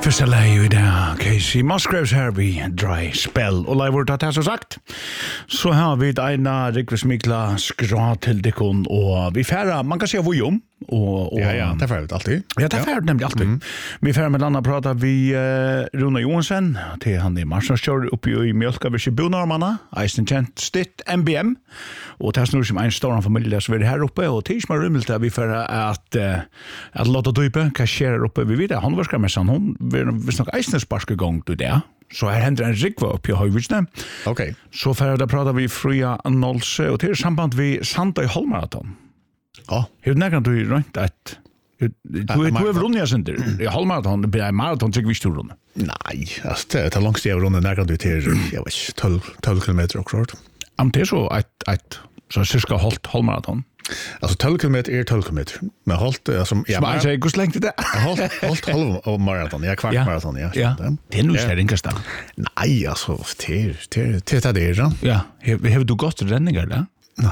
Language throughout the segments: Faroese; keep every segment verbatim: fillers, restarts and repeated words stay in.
Första läge i det, Casey Musgraves här vid Dry Spell. Och live vart det så sagt. Så har vi ett ena riktigt mikla skra till dikon och vi färra, man kan säga vad om. Och, och, ja, ja, det är färdigt alltid. Ja, det är färdigt nämligen alltid. Mm. Vi färra med andra pratar vi uh, Runa Johansson till han är marknadskör uppe i Mjölkavis i Bonarmarna, Eisen Kent Stitt M B M. Och det här snurr som en stor familj så vi är här uppe och tills man rymmelt vi för att uh, att låta type kasserar uppe vi vid han var med sån hon vi snackar Eisen sparska gång till det. Så här händer en rikva upp i Höjvidsne. Okej. Okay. Så för där pratar vi fria Nolse och till samband vi Santa i Halmaraton. Ja. Hur nära du runt att du du har vunnit sen där. I halvmaraton det är maraton tycker vi stor runda. Nej, alltså det tar långt steg runda nära du till jag vet tolv tolv kilometer också. Am det så att att så cirka halt halvmaraton. Alltså tolv kilometer är tolv kilometer. Men halt alltså ja. Man säger hur länge det? Halt halt halv maraton, ja kvart maraton ja. Ja. Det är nog så enkelt då. Nej, alltså det det det är det då. Ja, har du gått ränningar där? Nej.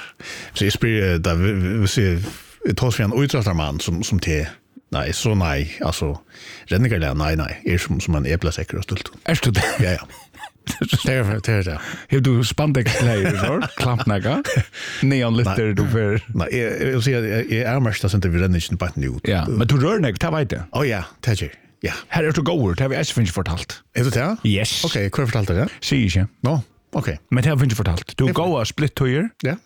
Så jag spyr där vi ser tar sig en utrattarman som som te nej så nej alltså ränningar nej nej är som som en äppelsäcker och stult. Är det? Ja ja. Det är det är det. Har du spandex-kläder så? Klampnäga? Neon liter du för. Nej, jag vill säga jag är mest att inte vi ränningen på nu. Ja, men du rör nek, ta vet det. Oh ja, det är ja. Här är du går, det har vi finns fortalt. Är det det? Yes. Okej, hur fortalt det? Säg inte. No. Okej. Men det har finns fortalt. Du går split tour. Ja.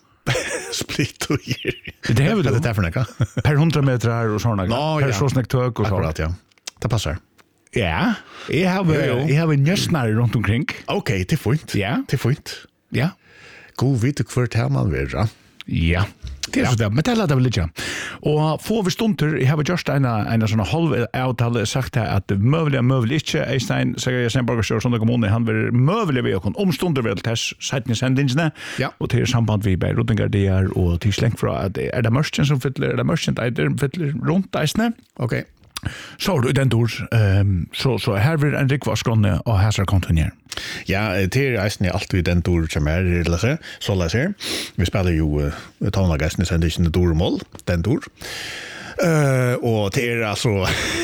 Split tour. Det har vi då. Det är för näka. Per hundra meter och såna. No, per så snäckt tök och så. Akkurat, ja. Det passar. Ja. Jag har jag har en nösnar runt omkring. Okej, det är fint. Ja. Det är fint. Ja. God vit kvart här man vill, ja. Ja. Det är så där. Men det låter väl inte. Och får vi stunder, jag har just en en sån halv avtal sagt att möjliga möjligt inte Einstein säger jag sen bara så som det kommer han vill möjliga vi kan omstunder väl test sätten sändningarna. Ja. Och till samband vi bei Rottingar där och till slängt för att är det merchant som fyller är det merchant är det fyller runt Einstein. Okej. Så du den då ehm så så här vill en rik vaskronne och här ska kontinuera. Ja, det är Einstein alltid den då som är eller så så la sig. Vi spelar ju tonla gasten sen det är den dormål den då. Eh och det är alltså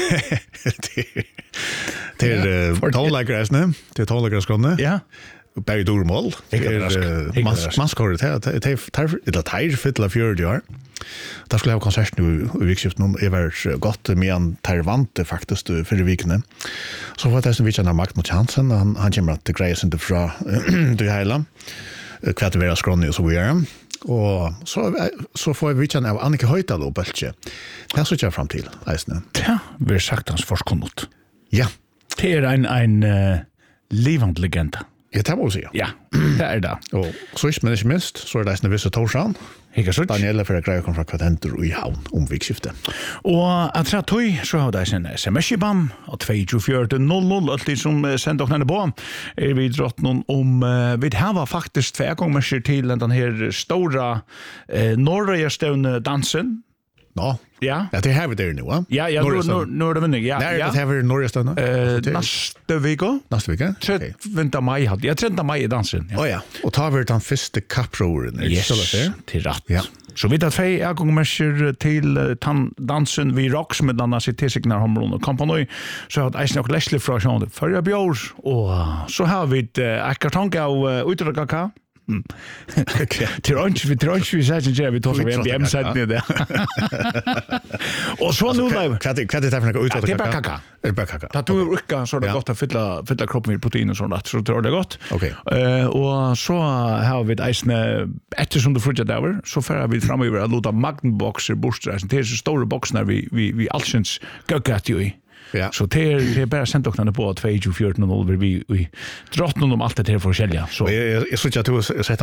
det är tonla gasten det är tonla gasten. Ja. Berg dormål. Det är mas maskor det det det det tar fylla fjärde år. Där skulle jag ha konsert nu i vikskiftet nu är väl gott med en Taiwan faktiskt för vikne. Så var det sen vi känner makt mot chansen han han kommer att greja sig inte från det hela. Kvart det vara skrånigt så vi är. Och så så får vi känna av Annika Höjtal och Bältje. Det så jag fram till Eisne. Ja, vi har sagt hans forskonnot. Ja. Det är en en uh, levande legenda. Ja, det må säga. Ja, det är det. Och så är det inte minst, så är det en vissa torsan. Hika så. Daniela för att greja kom från kvartenter i havn om vikskiftet. Och att säga tog så har det sen sms-bam och två fyra noll noll alltid som sände och när det på. Är vi drott någon om vi det här var faktiskt två gånger till den här stora eh, norra stone dansen. Ja. Ja. Ja, det har vi där nu, va? Ja, ja, nu nu det vinner. Ja. Nej, det har vi norra stone. Eh, nästa vecka. Nästa vecka. trettonde maj hade. Jag trettonde maj dansen. Ja. Oh, ja. Och tar vi den första kaproren. Yes, till rätt. Ja. Så vi tar två jag gånger till dansen vi rocks med denna sitt signar Hamron och kompani så har jag snart Leslie från Jean förra björ och så har vi ett kartonka och utdragaka. Mm. Till orange vi till orange vi säger vi tar så vi M B M sätter det. Och så nu live. Vad det vad det för något utdrag kaka? Det är kaka. Det är bara kaka. Det tror jag så det gott att fylla fylla kroppen med protein och sånt så tror det gott. Okej. Eh och så har vi ett isne eftersom det frigga där så för vi framöver att låta magnboxer borstar det är så stora boxar vi vi vi allsens gökat ju. Ja. Så det är, det är bara sent och på två fjorton noll vi vi drott någon om allt det här för att sälja. Så jag jag så jag tror